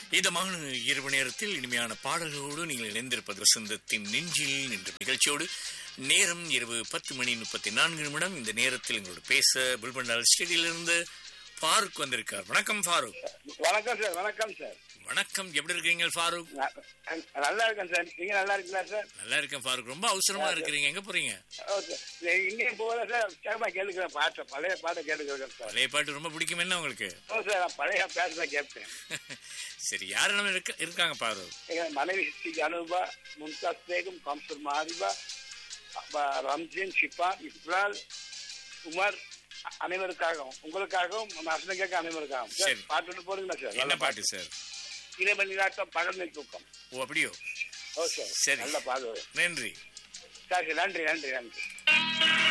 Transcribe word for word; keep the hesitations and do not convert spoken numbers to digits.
இதமான இரவு நேரத்தில் இனிமையான பாடல்களோடு நீங்கள் இணைந்திருப்பது வசந்தத்தின் நெஞ்சில் என்ற நிகழ்ச்சியோடு. நேரம் இரவு பத்து மணி முப்பத்தி நான்கு நிமிடம். இந்த நேரத்தில் எங்களோட பேச புல்பண்டால் ஸ்டேடியிலிருந்து ஃபாரூக் வந்திருக்கார். வணக்கம் ஃபாரூக். வணக்கம் சார். வணக்கம் சார். வணக்கம், எப்படி இருக்கீங்க ஃபாரூக்? நல்லா இருக்கேன் சார். நீங்க நல்லா இருக்கீங்களா சார்? நல்லா இருக்கேன் ஃபாரூக். ரொம்ப அவசரமா இருக்கிறீங்க, எங்க போறீங்க? இங்கேயும் போகல சார். சேகமா கேட்டுக்கிறேன் பாட்டை, பழைய பாட்டை கேட்டுக்கிறேன் சார். பழைய பாட்டு ரொம்ப பிடிக்கும் என்ன உங்களுக்கு? சார் நான் பழைய பாட்டு தான் கேட்பேன். சரி, யாரெல்லாம் இருக்க இருக்காங்க பாரு? எங்க மனைவி ஸ்ரீ அனுபா, மும்தாஸ் பேகம், கம்சர் மாரிபா, ரம்ஜின், ஷிபா, இஸ்ரால், உமர், அனைவருக்காகவும் உங்களுக்காகவும் அசனக்காக அனைவருக்காகவும் பாட்டு ஒன்று போடுங்களா சார்? என்ன பாட்டு சார்? இரவல் நீராட்டம் பகல் தூக்கம். ஓ அப்படியோ? ஓ சார், சரி, நல்ல பாடு. நன்றி சார். நன்றி நன்றி நன்றி.